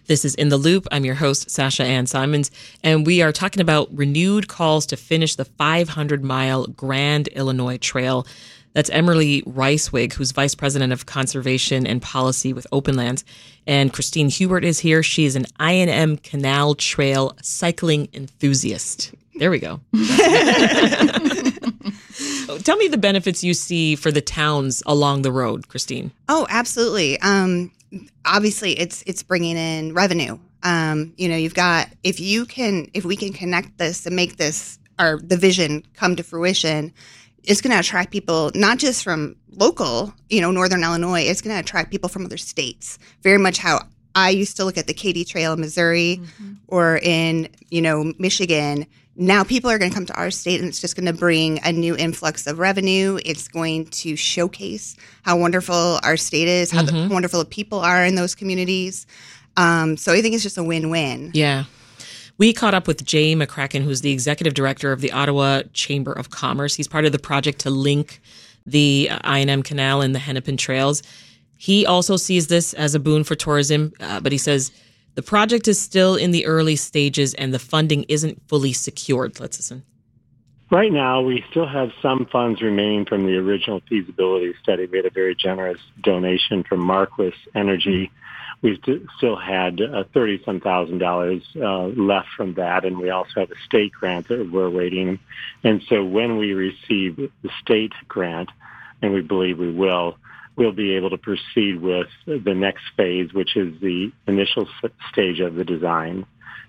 This is In the Loop. I'm your host, Sasha Ann Simons, and we are talking about renewed calls to finish the five hundred mile Grand Illinois Trail. That's Emily Reiswig, who's Vice President of Conservation and Policy with Openlands. And Christine Hubert is here. She is an I and M Canal Trail cycling enthusiast. There we go. Tell me the benefits you see for the towns along the road, Christine. Oh, absolutely. Um, obviously, it's it's bringing in revenue. Um, you know, you've got if you can if we can connect this and make this or the vision come to fruition, it's going to attract people not just from local, you know, Northern Illinois. It's going to attract people from other states. Very much how I used to look at the Katy Trail in Missouri mm-hmm. or in, you know, Michigan. Now people are going to come to our state, and it's just going to bring a new influx of revenue. It's going to showcase how wonderful our state is, how mm-hmm. the wonderful the people are in those communities. Um, so I think it's just a win-win. Yeah. We caught up with Jay McCracken, who's the executive director of the Ottawa Chamber of Commerce. He's part of the project to link the I and M Canal and the Hennepin Trails. He also sees this as a boon for tourism, uh, but he says the project is still in the early stages and the funding isn't fully secured. Let's listen. Right now, we still have some funds remaining from the original feasibility study. We had a very generous donation from Marquis Energy. We've still had uh, thirty-some thousand dollars uh, left from that, and we also have a state grant that we're waiting. And so when we receive the state grant, and we believe we will, we'll be able to proceed with the next phase, which is the initial stage of the design.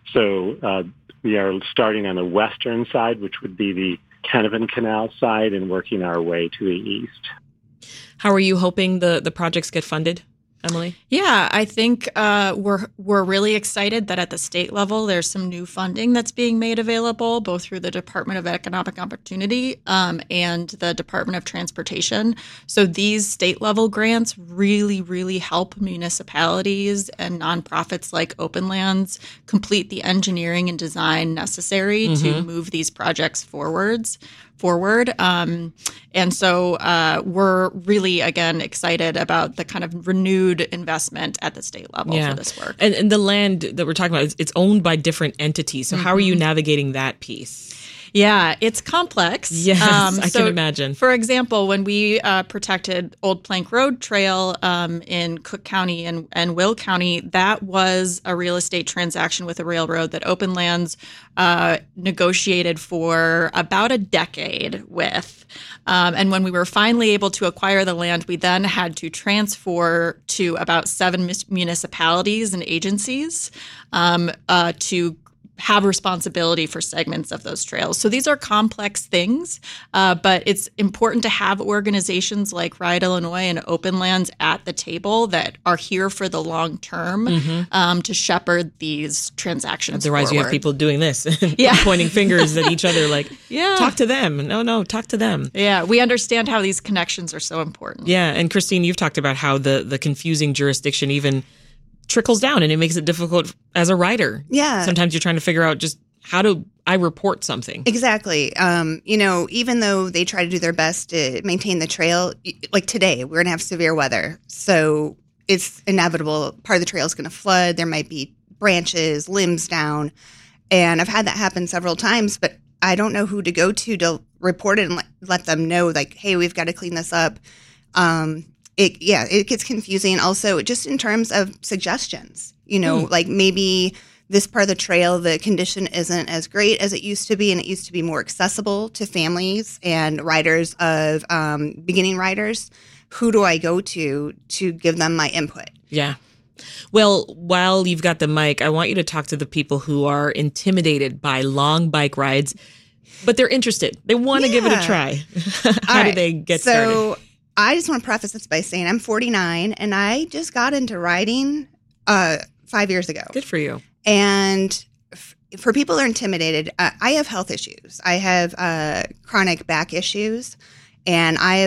So uh, we are starting on the western side, which would be the Hennepin Canal side, and working our way to the east. How are you hoping the, the projects get funded, Emily? Yeah, I think uh, we're we're really excited that at the state level there's some new funding that's being made available, both through the Department of Economic Opportunity um, and the Department of Transportation. So these state level grants really, really help municipalities and nonprofits like Openlands complete the engineering and design necessary mm-hmm. to move these projects forwards. forward. Um, and so uh, we're really, again, excited about the kind of renewed investment at the state level yeah. for this work. And, and the land that we're talking about, it's, it's owned by different entities. So mm-hmm. how are you navigating that piece? Yeah, it's complex. Yes, um, I so, can imagine. For example, when we uh, protected Old Plank Road Trail um, in Cook County and, and Will County, that was a real estate transaction with a railroad that Openlands uh, negotiated for about a decade with. Um, and when we were finally able to acquire the land, we then had to transfer to about seven municipalities and agencies um, uh, to have responsibility for segments of those trails. So these are complex things, uh, but it's important to have organizations like Ride Illinois and Openlands at the table that are here for the long term mm-hmm. um, to shepherd these transactions Otherwise, forward. You have people doing this, yeah. pointing fingers at each other like, yeah. talk to them. No, no, talk to them. Yeah, we understand how these connections are so important. Yeah, and Christine, you've talked about how the, the confusing jurisdiction even trickles down and it makes it difficult as a writer. Yeah. Sometimes you're trying to figure out just how do I report something? Exactly. Um, you know, even though they try to do their best to maintain the trail, like today, we're going to have severe weather. So it's inevitable. Part of the trail is going to flood. There might be branches, limbs down. And I've had that happen several times, but I don't know who to go to to report it and let, let them know, like, hey, we've got to clean this up. Um, It yeah, it gets confusing. Also, just in terms of suggestions, you know, mm. like maybe this part of the trail, the condition isn't as great as it used to be, and it used to be more accessible to families and riders of um, beginning riders. Who do I go to to give them my input? Yeah. Well, while you've got the mic, I want you to talk to the people who are intimidated by long bike rides, but they're interested. They want to yeah. give it a try. How right. do they get so, started? So I just want to preface this by saying I'm forty-nine, and I just got into riding uh, five years ago. Good for you. And f- for people who are intimidated, uh, I have health issues. I have uh, chronic back issues, and I have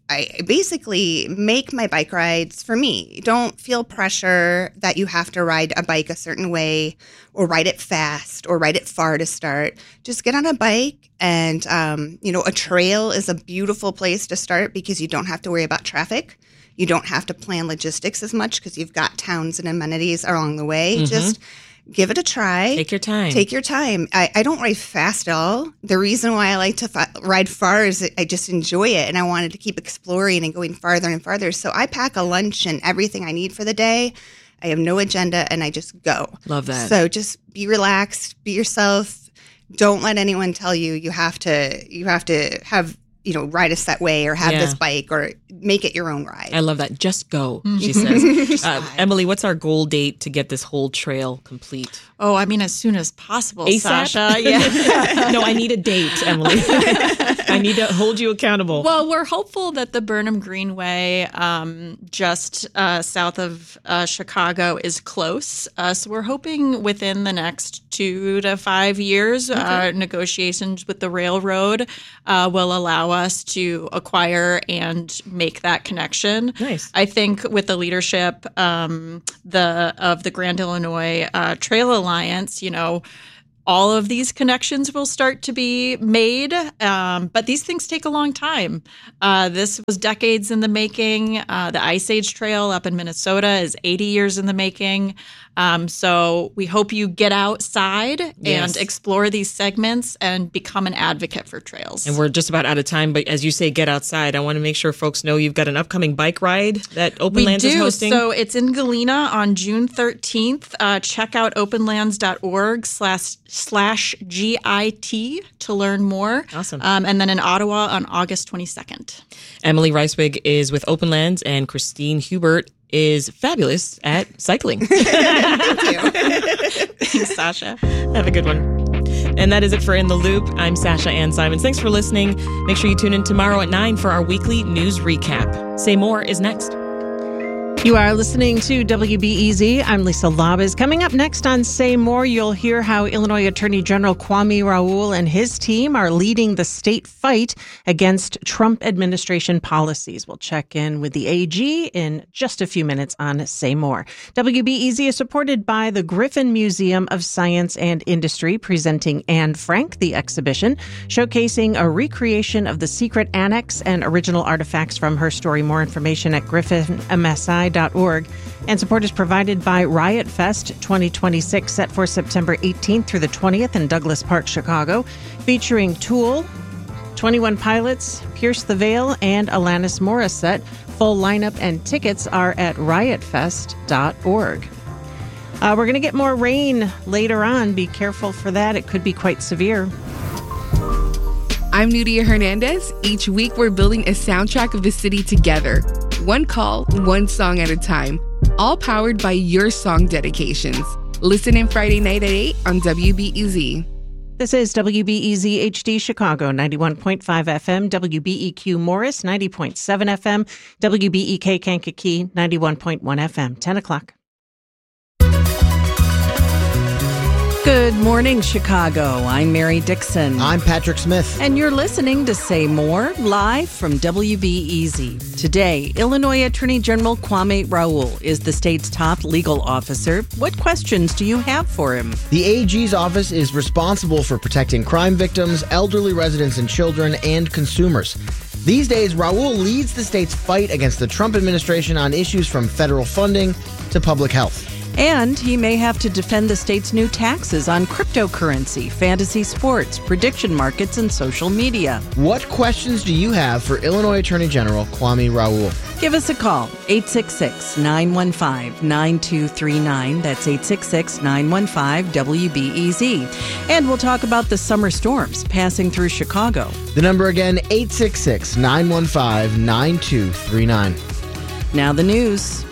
I basically make my bike rides for me. Don't feel pressure that you have to ride a bike a certain way or ride it fast or ride it far to start. Just get on a bike and, um, you know, a trail is a beautiful place to start because you don't have to worry about traffic. You don't have to plan logistics as much because you've got towns and amenities along the way. Mm-hmm. Just give it a try. Take your time. Take your time. I, I don't ride fast at all. The reason why I like to f- ride far is I just enjoy it, and I wanted to keep exploring and going farther and farther. So I pack a lunch and everything I need for the day. I have no agenda, and I just go. Love that. So just be relaxed, be yourself. Don't let anyone tell you you have to. You have to have. You know, ride a set way or have Yeah. this bike or make it your own ride. I love that. Just go, she says. uh, Emily, what's our goal date to get this whole trail complete? Oh, I mean, as soon as possible, ASAP? Sasha. Yeah. No, I need a date, Emily. I need to hold you accountable. Well, we're hopeful that the Burnham Greenway, um, just uh, south of uh, Chicago, is close. Uh, so we're hoping within the next two to five years, okay. uh, negotiations with the railroad uh, will allow us to acquire and make that connection. Nice. I think with the leadership um, the of the Grand Illinois uh, Trail Alliance, you know, all of these connections will start to be made, um, but these things take a long time. Uh, this was decades in the making. Uh, the Ice Age Trail up in Minnesota is eighty years in the making. Um, so we hope you get outside Yes. and explore these segments and become an advocate for trails. And we're just about out of time, but as you say, get outside. I want to make sure folks know you've got an upcoming bike ride that Open We Lands do. is hosting. So it's in Galena on June thirteenth. Uh, check out openlands.org slash slash G I T to learn more. Awesome. Um, and then in Ottawa on August twenty-second. Emily Reiswig is with Open Lands, and Christine Hubert is fabulous at cycling. Thank you. Thanks, Sasha. Have a good one. And that is it for In the Loop. I'm Sasha Ann Simons. Thanks for listening. Make sure you tune in tomorrow at nine for our weekly news recap. Say More is next. You are listening to W B E Z. I'm Lisa Labas. Coming up next on Say More, you'll hear how Illinois Attorney General Kwame Raoul and his team are leading the state fight against Trump administration policies. We'll check in with the A G in just a few minutes on Say More. W B E Z is supported by the Griffin Museum of Science and Industry, presenting Anne Frank, the exhibition, showcasing a recreation of the secret annex and original artifacts from her story. More information at griffin m s i dot org. And support is provided by Riot Fest twenty twenty-six, set for September eighteenth through the twentieth in Douglas Park, Chicago, featuring Tool, twenty-one Pilots, Pierce the Veil, and Alanis Morissette. Full lineup and tickets are at riot fest dot org. Uh, we're going to get more rain later on. Be careful for that. It could be quite severe. I'm Nudia Hernandez. Each week, we're building a soundtrack of the city together. One call, one song at a time. All powered by your song dedications. Listen in Friday night at eight on W B E Z. This is W B E Z H D Chicago, ninety-one point five F M, W B E Q Morris, ninety point seven F M, W B E K Kankakee, ninety-one point one F M, ten o'clock. Good morning, Chicago. I'm Mary Dixon. I'm Patrick Smith. And you're listening to Say More, live from W B E Z. Today, Illinois Attorney General Kwame Raoul is the state's top legal officer. What questions do you have for him? The A G's office is responsible for protecting crime victims, elderly residents and children, and consumers. These days, Raoul leads the state's fight against the Trump administration on issues from federal funding to public health. And he may have to defend the state's new taxes on cryptocurrency, fantasy sports, prediction markets, and social media. What questions do you have for Illinois Attorney General Kwame Raoul? Give us a call, eight six six, nine one five, nine two three nine. That's eight six six, nine one five, W B E Z. And we'll talk about the summer storms passing through Chicago. The number again, eight six six, nine one five, nine two three nine. Now the news.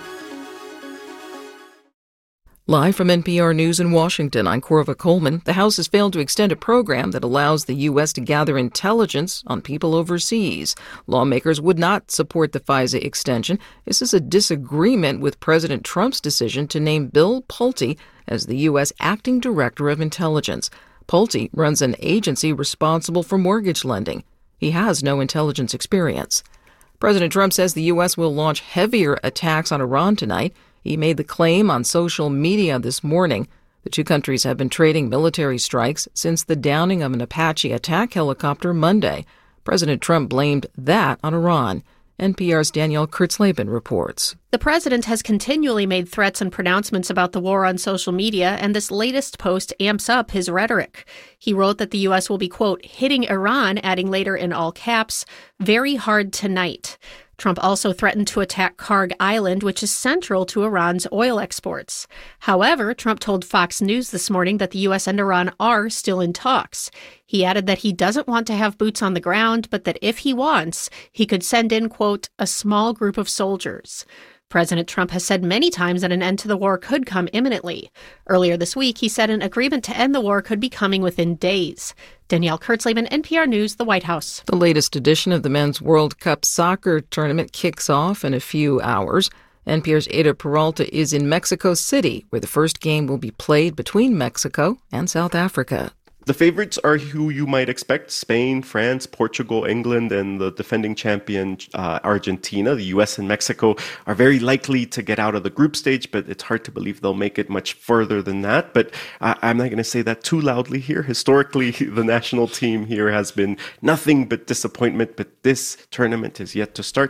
Live from N P R News in Washington, I'm Corva Coleman. The House has failed to extend a program that allows the U S to gather intelligence on people overseas. Lawmakers would not support the FISA extension. This is a disagreement with President Trump's decision to name Bill Pulte as the U S Acting Director of Intelligence. Pulte runs an agency responsible for mortgage lending. He has no intelligence experience. President Trump says the U S will launch heavier attacks on Iran tonight. He made the claim on social media this morning. The two countries have been trading military strikes since the downing of an Apache attack helicopter Monday. President Trump blamed that on Iran. N P R's Danielle Kurtzleben reports. The president has continually made threats and pronouncements about the war on social media, and this latest post amps up his rhetoric. He wrote that the U S will be, quote, hitting Iran, adding later in all caps, very hard tonight. Trump also threatened to attack Karg Island, which is central to Iran's oil exports. However, Trump told Fox News this morning that the U S and Iran are still in talks. He added that he doesn't want to have boots on the ground, but that if he wants, he could send in, quote, a small group of soldiers. President Trump has said many times that an end to the war could come imminently. Earlier this week, he said an agreement to end the war could be coming within days. Danielle Kurtzleben, N P R News, the White House. The latest edition of the Men's World Cup soccer tournament kicks off in a few hours. N P R's Ada Peralta is in Mexico City, where the first game will be played between Mexico and South Africa. The favorites are who you might expect: Spain, France, Portugal, England, and the defending champion uh, Argentina. The U S and Mexico are very likely to get out of the group stage, but it's hard to believe they'll make it much further than that. But uh, I'm not going to say that too loudly here. Historically, the national team here has been nothing but disappointment, but this tournament is yet to start.